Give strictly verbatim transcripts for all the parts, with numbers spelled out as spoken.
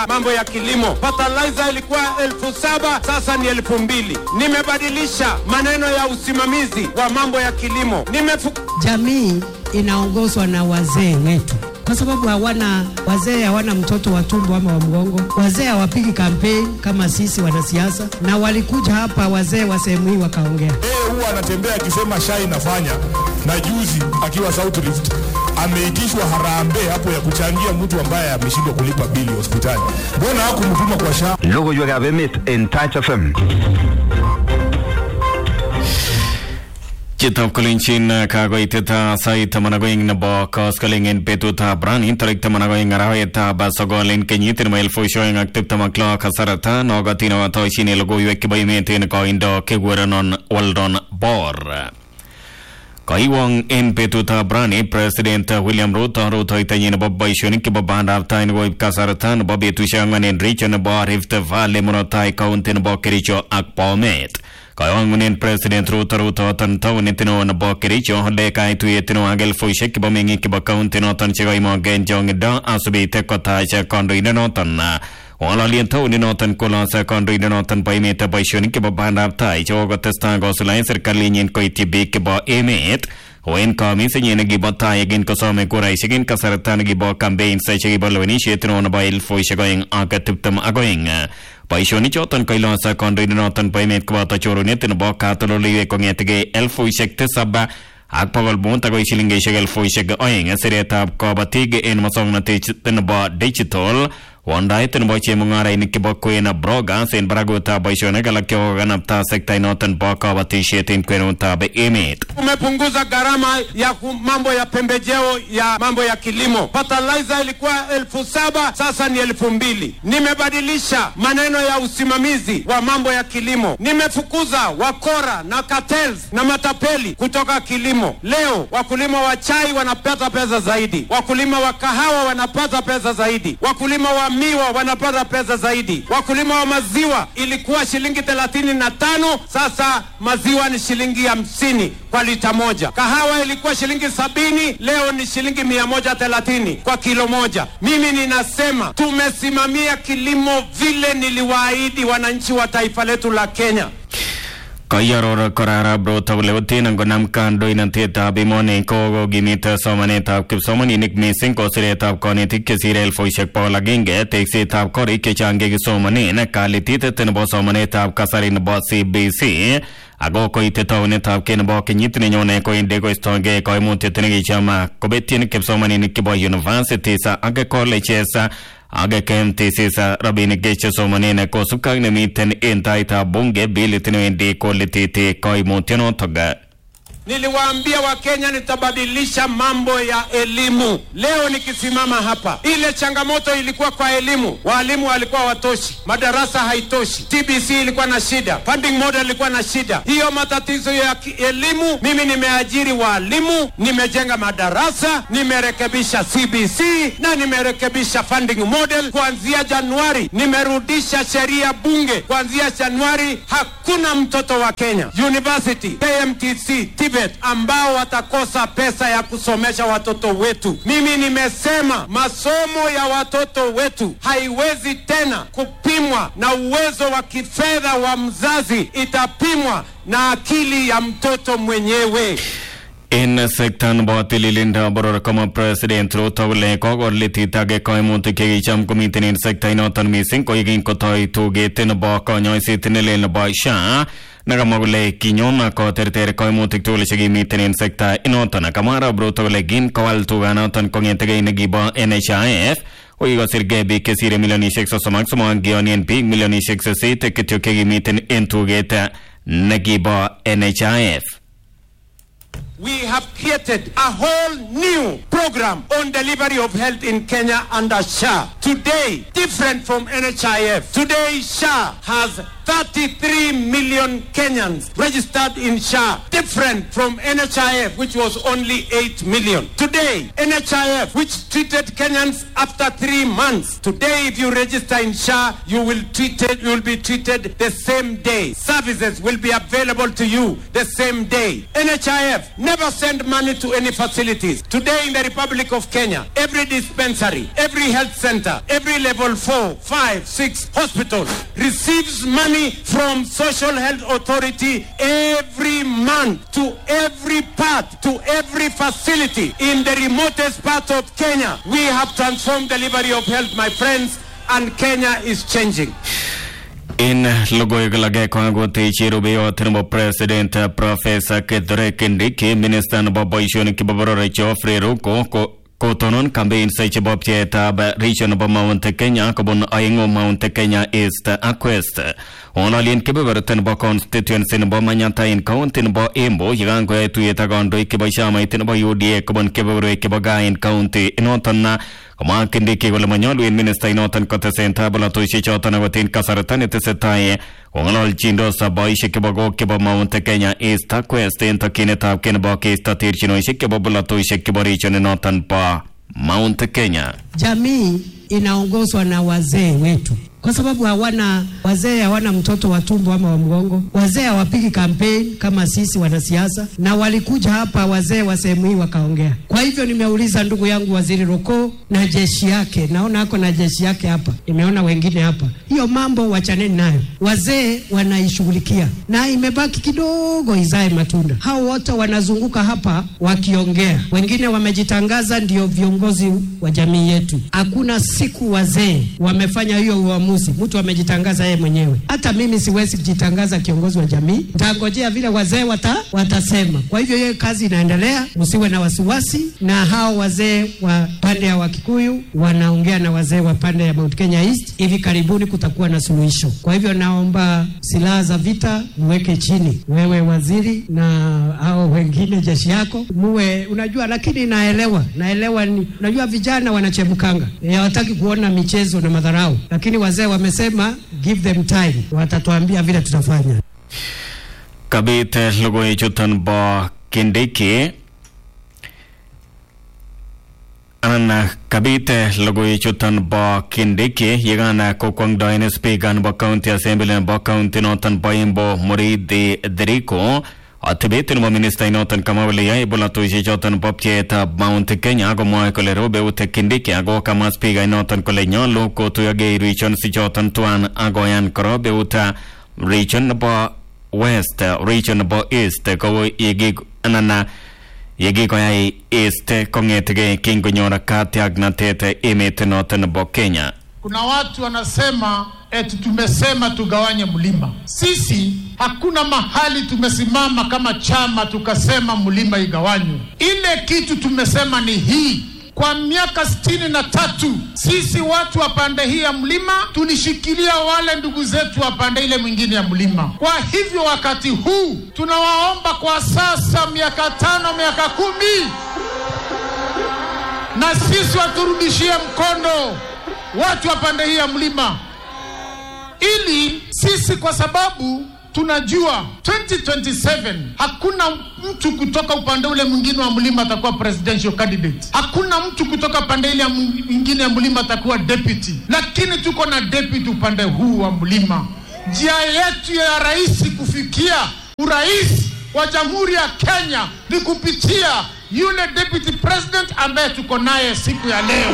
mambo ya kilimo. Fertilizer ilikuwa elfu saba, sasa ni elfu mbili. Nimebadilisha maneno ya usimamizi wa mambo ya kilimo. Nimefu... Jamii inaongozwa na wazee wetu. Kwa sababu hawana wazee, hawana mtoto wa tumbo ama wa mgongo. Wazee hawapigi campaign kama sisi wanasiasa, na walikuja hapa wazee wa sehemu hii wakaongea. Eh, huwa anatembea akisema shai nafanya, na juzi akiwa South Rift ameitishwa harambee hapo ya kuchangia mtu ambaye ameshindwa kulipa bili hospitali. Mbona hakumtuma kwa sha? Logo you have met in Touch F M. Chitap Kulinchin Kagoiteta Saita Managoing Nabo Koskaling in Petuta Brani Tarik Tamanagoing Araweta Basogolin Kenyitin Mail for showing active Tamakla Kasarata Nogatino Toshini Logo Yukibai Metin Koindo Keguranon Waldon Bor Kaiwang in Petuta Brani President William Ruto Ruto Itanyin Bobai Shunik Babanda Tain Wib Kasaratan Bobby Tushangan in Region Bar Rift Valley Monotai County Bokericho Akpomet Kaiwangunin President Ruto Ruto Tantaw Nitino na Bokericho Leka itu yetino agel Fushek Bomingi Kibacounty Notan Chigaimo Genjong Da Asubi Tekotaja Kondo Inotan Wala liento ni notan kola sa kondo ni notan pa imeta pa isyon ke ba banap tai chogo testa gosulain serkali nyen ko itibik ke ba emet hoen kami se nyen gi batai again ko some ko rai sigin kasaratan gi ba campaign sa chigi balwani shetno na ba il foi shagoing akatiptam agoing pa isyon ni chotan kaila sa kondo ni notan pa imet ko ba ta choro net na ba katolo liwe ko ngetege el foi shekte sabba Akpagol bonta ko isilinge shegel foi sheg oing sereta ko batige en masong na tin ba digital Wanda ito nbo che mungara inikibo na broga sen baraguta baishone galakyo ganapta sekta inotan baka batishetin kwenunta be emit. Umepunguza gharama ya mambo ya pembejeo ya mambo ya kilimo. Fertilizer ilikuwa elfu saba, sasa ni elfu mbili. Nimebadilisha maneno ya usimamizi wa mambo ya kilimo. Nimefukuza wakora na cartels na matapeli kutoka kilimo. Leo wakulima wa chai wanapata pesa zaidi. Wakulima wa kahawa wanapata pesa zaidi. Wakulima wa miwa wanapata pesa zaidi. Wakulima wa maziwa ilikuwa shilingi thelathini na tano, sasa maziwa ni shilingi hamsini kwa lita moja. Kahawa ilikuwa shilingi sabini, leo ni shilingi mia moja thelathini kwa kilo moja. Mimi ninasema tumesimamia kilimo vile niliwaahidi wananchi wa taifa letu la Kenya. Kayarora Korara bro Tavlevati Nangonam Kando in Anteta Bimone Kogo Gimita Somaneta Kipsomani Nick Missing Kosireta Konetik Sirel Foishek Paula Ginge takes it up Kori Kichangi Somanin Kalitita Tenbo Somaneta Kasarin Bossi B C Ago Koiteta Kenbo Kenyitinone Koindego Stonge Koimunti Chama Kobetin Kipsomani Nikibo University Sa Aga Colleges Aga kem tisisa rabini geche somanene ko sukang miten entaita bunge bilitino indi kolititi koi mutiano toga. Niliwaambia wa Kenya nitabadilisha mambo ya elimu. Leo nikisimama hapa, ile changamoto ilikuwa kwa elimu. Walimu walikuwa watoshi, madarasa haitoshi, T B C ilikuwa na shida, funding model ilikuwa na shida. Hiyo matatizo ya elimu, mimi nimeajiri walimu, nimejenga madarasa, nimerekebisha C B C na nimerekebisha funding model. Kuanzia Januari nimerudisha sheria bunge. Kuanzia Januari hakuna mtoto wa Kenya University, K M T C, Tibet ambao watakosa pesa ya kusomesha watoto wetu. Mimi nimesema masomo ya watoto wetu haiwezi tena kupimwa na uwezo wa kifedha wa mzazi, itapimwa na akili ya mtoto mwenyewe. In sektan batili linda boror kama president Ruto le kogor litita ge koimunti ke cham komitin in sekta inotan missing ko igin ko toy tu ge ten ba ko nyoy sitin le ba sha nagamogle kinyona ko terter koimunti tule shigi mitin in sekta inotan kamara Ruto le gin kawal tu ganotan ko ngentege negi ba N H I F oigo sirge bi ke sire milioni six somak somang gionien big milioni six site ke tyoke mitin in tu geta negi ba N H I F. We have created a whole new program on delivery of health in Kenya under S H A. Today, different from N H I F. Today, S H A has thirty-three million Kenyans registered in S H A, different from N H I F, which was only eight million. Today, N H I F, which treated Kenyans after three months, today if you register in S H A, you will treated, you will be treated the same day. Services will be available to you the same day. N H I F never send money to any facilities. Today in the Republic of Kenya, every dispensary, every health center, every level four, five, six hospital receives money from Social Health Authority every month to every part, to every facility in the remotest part of Kenya. We have transformed delivery of health, my friends, and Kenya is changing. In logoigalage kwangoti chirubiyo tinubu President Professor Kithure Kindiki, Minister Nababoishoni Kibabarore Geoffrey Ruko ko Kotonon campaign sa chibopche tab region of Mount Kenya kabun aingo Mount Kenya East and West. Onalien kibabarten ba constituency no Manyata in county no Embo yigango etu yetagondo ikibashama itinbo U D A kabun kibabare kibaga in county inotana kama Kindiki wala manyolu in minister inotan kote senta bala to shichota na watin kasaratan itesetaye ongal chindo sa boishe kibago kiba Mount Kenya East and West in takineta kenba kista tirchino shikibabala to shikibaricho inotan pa Mount Kenya. Jamii inaongozwa na wazee wetu. Kwa sababu hawana wazee, hawana mtoto wa tumbo ama wa mgongo. Wazee hawapigi campaign kama sisi wanasiasa, na walikuja hapa wazee wa sehemu hii wakaongea. Kwa hivyo nimeuliza ndugu yangu Waziri Roko na jeshi yake, naona hako na jeshi yake hapa, nimeona wengine hapa. Hiyo mambo wachaneni nayo. Wazee wanaishughulikia na imebaki kidogo izae matunda. Hao wote wanazunguka hapa wakiongea. Wengine wamejitangaza ndio viongozi wa jamii yetu. Hakuna siku wazee wamefanya hiyo uamuzi. Mtu amejitangaza yeye mwenyewe. Hata mimi siwezi kujitangaza kiongozi wa jamii. Nitangojea vile wazee wata, watasema. Kwa hivyo hiyo kazi inaendelea, msiwe na wasiwasi, na hao wazee wa pande ya Wakikuyu wanaongea na wazee wa pande ya Mount Kenya East. Hivi karibuni kutakuwa na suluhisho. Kwa hivyo naomba silaha za vita mweke chini. Wewe waziri na hao wengine jeshi yako muwe unajua, lakini naelewa, naelewa ni unajua vijana wanachemkanga. Hawataki kuona michezo na madharau. Lakini wazee wamesema give them time, watatuambia vile tutafanya. Kabite logo ichutan ba Kindiki Ana kabite logo ichutan ba Kindiki yegana kokwang da N S P gan ba county assembly ba county notan ba imbo Muridi Deriko Atibete no minister inotan kamawale ya ibola to ichotan popche ta Mount Kenya ago moe kolero be ute Kindiki ago kama spiga inotan kolenyo loko to yage region si chotan tuan ago yan kro be uta region ba West region ba East ko yegi anana yegi ko ai East kongetege kingo nyora kati agnatete emete notan ba Kenya. Kuna watu wanasema eti tumesema tugawanye mlima. Sisi hakuna mahali tumesimama kama chama tukasema mlima igawanywe. Ile kitu tumesema ni hii: kwa miaka sitini na tatu sisi watu wa pande hii ya mlima tulishikilia wale ndugu zetu wa pande ile mwingine ya mlima. Kwa hivyo wakati huu tunawaomba kwa sasa miaka tano, miaka kumi, na sisi waturudishie mkondo watu wa pande hii ya mlima, ili sisi, kwa sababu tunajua twenty twenty-seven hakuna mtu kutoka upande ule mwingine wa mlima atakuwa presidential candidate. Hakuna mtu kutoka pande ile mwingine ya mlima atakuwa deputy. Lakini tuko na deputy upande huu wa mlima. Njia yetu ya rais kufikia urais wa Jamhuri ya Kenya ni kupitia yule deputy president ambaye tuko naye siku ya leo.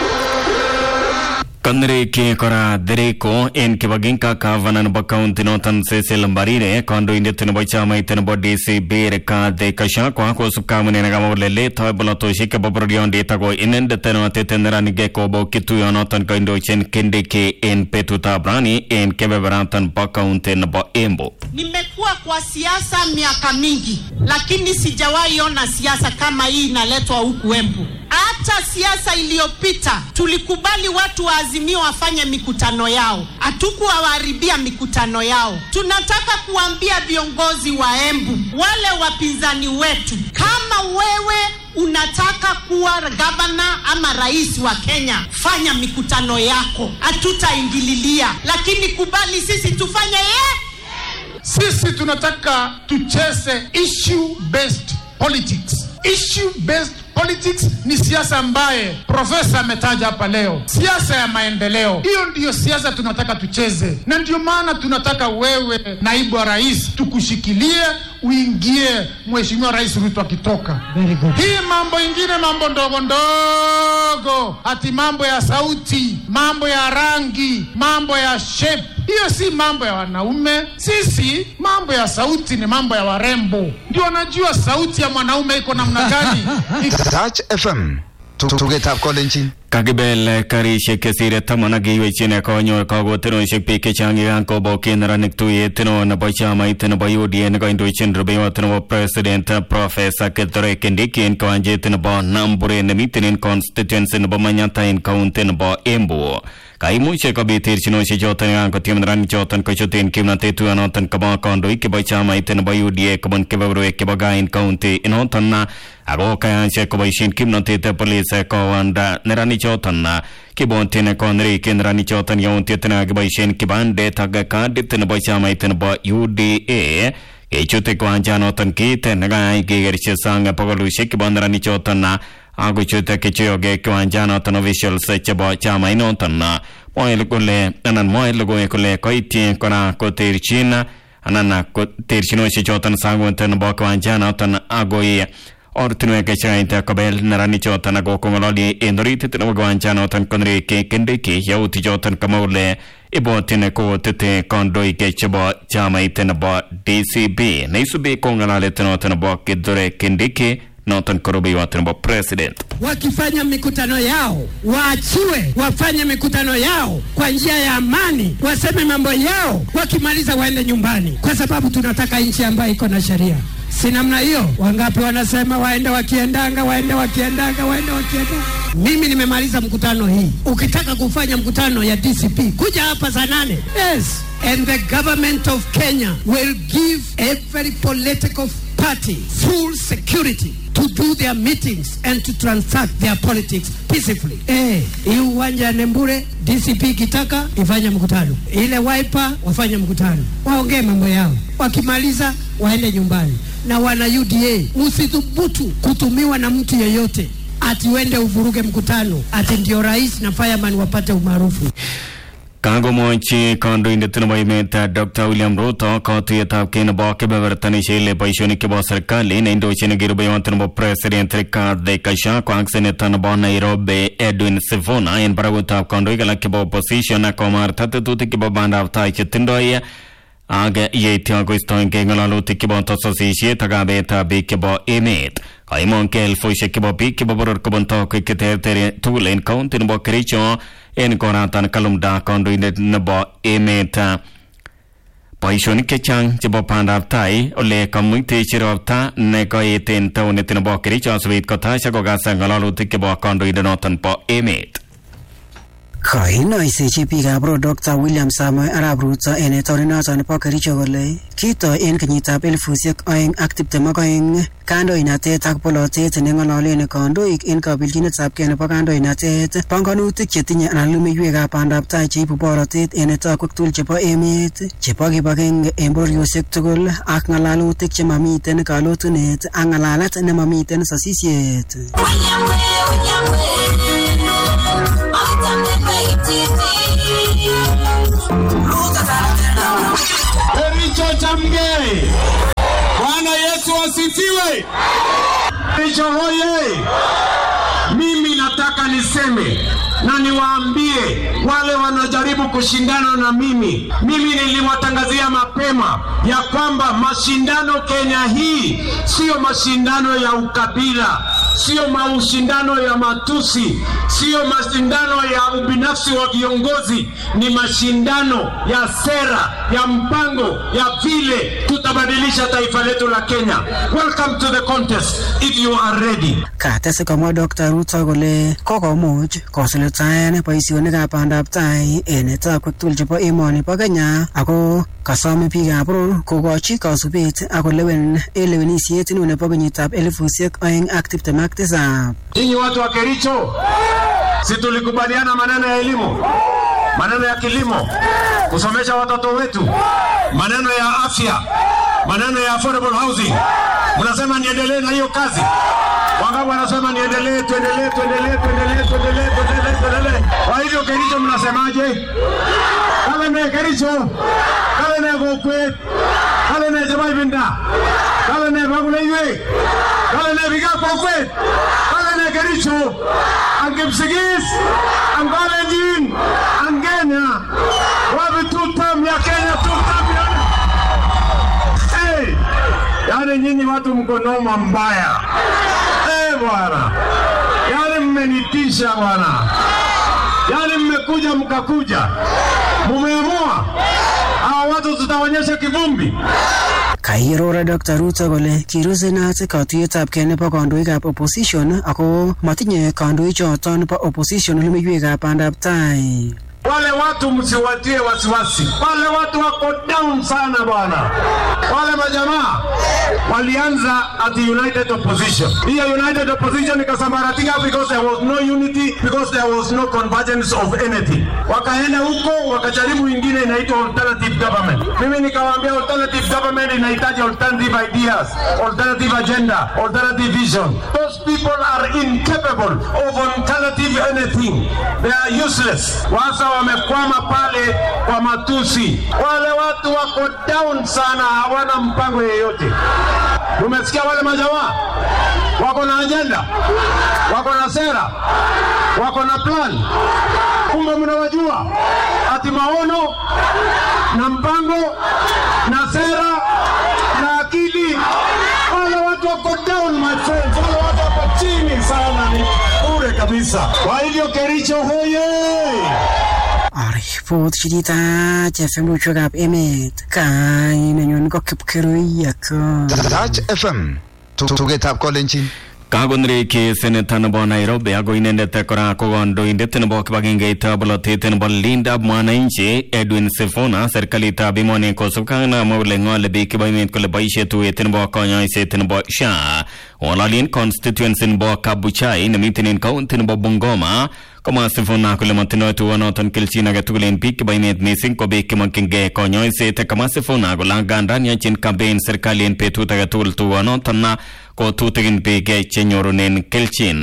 Kanre ke kora Deriko en kibaginka kavanan ba county notan Cecil Mbarire kondo indetene ba chama itene ba D C B ka de kasha ko ko sukamune na gamolele toy boloto shike bobrodion de tago inende teno tetenera ni geko bo kitu yonotan kondo chen Kindiki en petuta brani en kebebarantan ba county na ba Embo. Nimekuwa kwa siasa miaka mingi, lakini sijawahi ona siasa kama hii inaletwa huku Embu. Hata siasa iliyopita tulikubali watu wa Azimio wafanye mikutano yao, hatukuwaharibia mikutano yao. Tunataka kuambia viongozi wa Embu, wale wapinzani wetu, kama wewe unataka kuwa gavana ama rais wa Kenya, fanya mikutano yako, hatutaingililia, lakini kubali sisi tufanye ye. Sisi tunataka tucheze issue based politics. Issue based politics ni siasa ambaye profesa ametaja hapa leo, siasa ya maendeleo. Hiyo ndiyo siasa tunataka tucheze, na ndio maana tunataka wewe naibu wa rais tukushikilie, uingie mheshimiwa rais Ruto akitoka. Hii mambo ingine, mambo ndogo ndogo, ati mambo ya sauti, mambo ya rangi, mambo ya shape, hiyo si mambo ya wanaume. Sisi mambo ya sauti ni mambo ya warembo, ndio wanajua sauti ya mwanaume iko namna gani. Touch F M tugetap kolenjin kakibel karishek kesire taman ak iwechine konyor kagoteronshek biik chechang yan kobokie neranik tuyet neo nebo chamait nebo U D A nekoindochin rubeiwot nebo president Professor Kithure Kindiki en kiwanjet nebo Nambure nemiten en constituency nebo Manyatta en county nebo Embu. Kaimuche kobit terchinoshek choton yan kotiem neranik choton kochuten kimnatet tuyanoton kobo kandoik chebo chamait nebo U D A kobun kebeberwek chebo gaa en county inoton na ako kayache koboisien kimnatet police kowanda neranik choton na kibontin konri kenrani choton yauntiet na kiboisien kibandet ak kadit nebo chamait nebo U D A echute kwanjanoton kit negai kegerche sang pogolushek kibonrani choton na ako chute kechoge kwanjanoton officials chebo chama inoton na moel kole anan moel goe kole koitien kora koterchina anan koterchinoshek choton sangonten nebo kwanjanoton agoi ortinwek chekaita kobel neranik choton ako kongololi en oritit nebo kiwanjanoton konri Kindiki yauti choton kama ule ibotin kotete kandoik chebo chamait nebo D C B neisubi kongalalet noton nebo Kithure Kindiki noton korubeiwot nebo president. Wakifanya mikutano yao waachiwe wafanye mikutano yao kwa njia ya amani, waseme mambo yao, wakimaliza waende nyumbani, kwa sababu tunataka nchi ambayo iko na sheria. Si namna hiyo. Wangapi wanasema waende wakiendanga, waende wakiendanga, waende wakiendanga. Mimi nimemaliza mkutano hii. Ukitaka kufanya mkutano ya D C P, kuja hapa saa nane. Yes. And the government of Kenya will give every political party full security to do their meetings and to transact their politics peacefully. Eh, hii uwanja ya Nembure D C P kitaka ifanye mkutano, ile Wiper wafanye mkutano, waongee mambo yao, wakimaliza waende nyumbani. Na wana U D A msithubutu kutumiwa na mtu yeyote ati wende uvuruge mkutano ati ndio rais na fireman wapate umaarufu. Kangomochi kandoindet nebo emet Doctor William Ruto katuyetab kei nebo kebebertanishe ile boisionik chebo serikali neindochin kirubeiwot nebo president Rigathi Gachagua ak senator nebo Nairobi Edwin Sifuna en barakutab kandoik alak chebo opposition ak komarta tetutik chebo bandab tai chetindoi ak yeityo koistoengei ng'alalutik chebo sosisiet ak kabetab biik chebo emet. Kaimong'e elfusiek chebo biik chebo boror kobun tokwek cheterter tugul en county nebo Kericho en koratan kalumda kandoindet nebo emet boisionik chechang chebo bandab tai ole kamuitechi ropta nekoet en taonit nebo Kericho asikobit kotach ak kokasa ng'alalutik chebo kandoindet noton bo emet. Kainoisechi biikab Road Doctor William Samoei Arap Ruto en taoninoton nebo Kericho kole kitoi en kenyitab elfusiek oeng ak tiptem ak oeng kandoinatet ak polotet neng'ololen kandoik en kabilchinetabgei nebo kandoinatet, panganutik chetinye anan lumeiywekab bandab tai cheibu borotet en tokwek tugul chebo emet chebo kibagenge en bororiosiek tugul ak ng'alalutik chemamiten kalotunet ak ng'alalet nemamiten sasisiet. Kericho chamgei. Bwana Yesu asifiwe. Kericho hoye. Mimi nataka niseme na niwaambie wale wanajaribu kushindana na mimi. Mimi niliwatangazia mapema ya kwamba mashindano Kenya hii sio mashindano ya ukabila, sio mashindano ya matusi, sio mashindano ya ubinafsi wa viongozi, ni mashindano ya sera, ya mpango, ya vile tutabadilisha taifa letu la Kenya. Welcome to the contest if you are ready. Katese kama Doctor Ruto kole kokomuch kosulitaen boisionikab bandab tai en etab tugul chebo emoni bo Kenya ako kasome biikab boror kokochi kasubet ako lewen elewenisiet nune bo kenyitab elifusiek oeng ak tiptem ak tisab. Ninyi watu wa Kericho, si tulikubaliana maneno ya elimu, maneno ya kilimo, kusomesha watoto wetu, maneno ya afya, maneno ya affordable housing. Mnasema niendelee na hiyo kazi. Wangapi wanasema niendelee, tuendelee, tuendelee, tuendelee, tuendelee, tuendelee, tuendelee. Kwa hivyo Kericho mnasemaje? Kale ne Kericho, kale ne Gokwe, kale ne Jabaivinda, kale ne Bagulewe, kale ne Biga Gokwe, kale ne Kericho, ang Kipsigis, ang Kalenjin, ang Kenya. Wabi tutam ya Kenya, tutam ya. Hey, yani nyinyi watu mkonoma mbaya. Eh bwana, yani mmenitisha bwana, yani mmekuja mkakuja, mumeamua hawa watu tutaonyesha kivumbi. Kairora Doctor Ruto kole kirusinat katuyetab kei nebo kandoikab opposition ako matinye kandoichoton nebo opposition lumeiywekab bandab tai. Wale watu msiwatie wasiwasi. Wale watu wako down sana bwana. Wale majamaa walianza at the United Opposition. Hiyo United Opposition ikasambaratika because there was no unity, because there was no convergence of anything. Wakaenda huko wakajaribu ingine inaitwa alternative government. Mimi nikawaambia alternative government inahitaji alternative ideas, alternative agenda, alternative vision. Those people are incapable of alternative anything. They are useless. Wasa wamekwama pale kwa matusi. Wale watu wako down sana, hawana mpango yeyote. Umesikia wale majamaa? Wako na agenda, wako na sera, wako na plan. Kumbe mnawajua ati maono na mpango na sera na akili. Wale watu wako down my friends, wale watu wako chini sana, ni bure kabisa. Kwa hivyo Kericho hoye! Aripot chidita chefemu chogap emet kai nenyon ko kipkeroi ako Touch F M tugetab kolenjin. Kagonre ke Senator nebo Nairobi ako inendet kora ko kandoindet nebo kibagengeitab bolotet nebo Lindab Mwananchi Edwin Sifuna serikalitab emoni kosubkei ak mole ng'ole biik chebo emet kole boisie tuyet nebo konyoiset nebo S H A Walalien constituency nebo Kabuchai nemiten en county nebo Bungoma koma Sifuna kole matindoi tuonoton kelchin age tugul en biik chebo emet missing ko biik chemokyingei konyoiset. Kama Sifuna kole angandan yachin campaign serikali en betut age tugul tuonoton ko tutigin biik chenyorunen kelchin.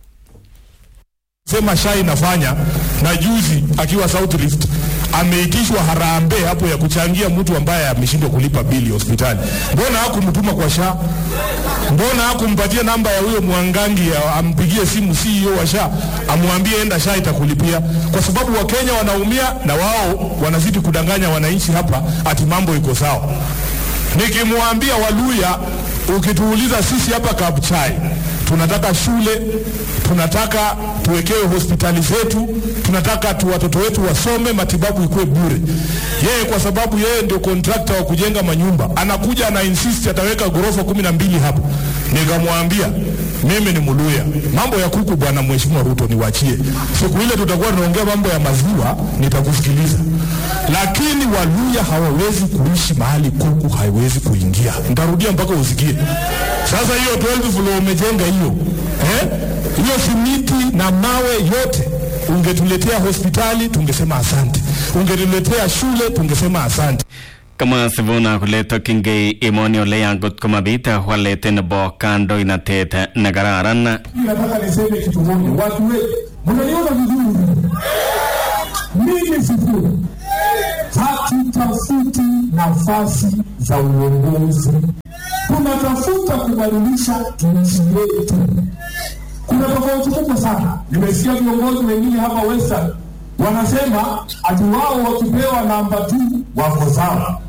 Sema S H A inafanya na juzi akiwa South Rift ameitishwa harambee hapo ya kuchangia mtu ambaye ameshindwa kulipa bili hospitali. Mbona hakumtuma kwa S H A? Mbona hakumpatia namba ya huyo Mwangangi ampigie simu C E O wa S H A amwambie enda S H A itakulipia? Kwa sababu Wakenya wanaumia na wao wanazidi kudanganya wananchi hapa ati mambo iko sawa. Nikimwambia Waluya, ukituuliza sisi hapa Kabuchai tunataka shule, tunataka tuwekewe hospitali zetu, tunataka tu watoto wetu wasome, matibabu ikuwe bure. Yeye kwa sababu yeye ndio contractor wa kujenga manyumba, anakuja na insist ataweka gorofa kumi na mbili hapo. Nikamwambia mimi ni Muluya, mambo ya kuku bwana Mheshimiwa Ruto niwachie. Siku ile tutakuwa tunaongea mambo ya maziwa nitakusikiliza. Lakini Waluya hawawezi kuishi mahali kuku haiwezi kuingia. Nitarudia mpaka usikie. Sasa hiyo twelve floor umejenga hiyo. Eh? Hiyo simiti na mawe yote ungetuletea hospitali tungesema asante. Ungetuletea shule tungesema asante. Kama Sifuna kule tokingei emoni ole yangot kumabita walete nebo kandoinatet na kararan. Nataka niseme kitu moja. Watu wetu mnaniona vizuri. Mimi Sifuna hatutafuti nafasi za uongozi. Tunatafuta kubadilisha nchi yetu. Kuna tofauti kubwa sana. Nimesikia viongozi wengine hapa Western wanasema ati wao wakipewa namba tu wako sawa.